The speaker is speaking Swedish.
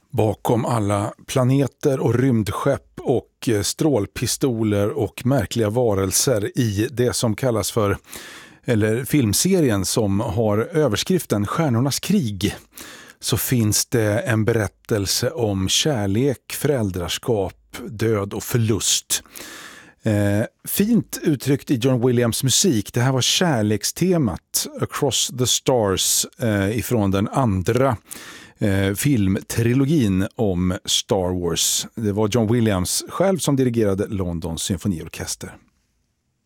Bakom alla planeter och rymdskepp och strålpistoler och märkliga varelser i det som kallas för, eller filmserien som har överskriften Stjärnornas krig, så finns det en berättelse om kärlek, föräldraskap, död och förlust. Fint uttryckt i John Williams musik. Det här var kärlekstemat Across the Stars ifrån den andra filmtrilogin om Star Wars. Det var John Williams själv som dirigerade Londons symfoniorkester.